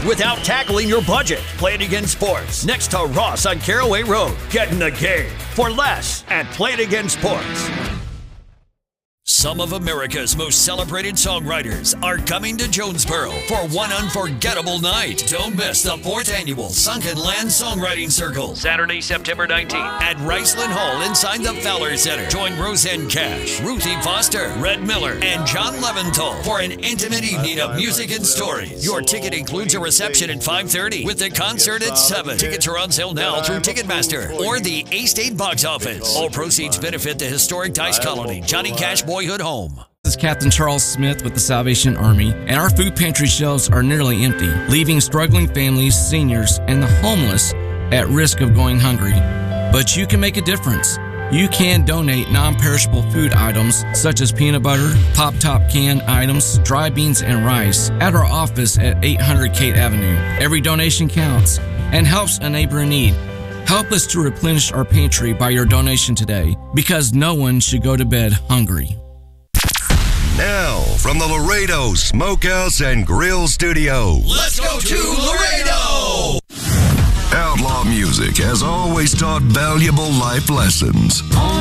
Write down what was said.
without tackling your budget. Play It Again Sports, next to Ross on Caraway Road. Get in the game for less at Play It Again Sports. Some of America's most celebrated songwriters are coming to Jonesboro for one unforgettable night. Don't miss the 4th annual Sunken Land Songwriting Circle, Saturday, September 19th at Riceland Hall inside the Fowler Center. Join Roseanne Cash, Ruthie Foster, Red Miller, and John Leventhal for an intimate evening of music and stories. Your ticket includes a reception at 5:30 with the concert at 7. Tickets are on sale now through Ticketmaster or the A-State box office. All proceeds benefit the historic Dice Colony, Johnny Cash Boyhood Home. This is Captain Charles Smith with the Salvation Army, and our food pantry shelves are nearly empty, leaving struggling families, seniors, and the homeless at risk of going hungry. But you can make a difference. You can donate non-perishable food items such as peanut butter, pop-top canned items, dry beans, and rice at our office at 800 Kate Avenue. Every donation counts and helps a neighbor in need. Help us to replenish our pantry by your donation today, because no one should go to bed hungry. Now, from the Laredo Smokehouse and Grill Studio, Let's go to Laredo! Outlaw music has always taught valuable life lessons.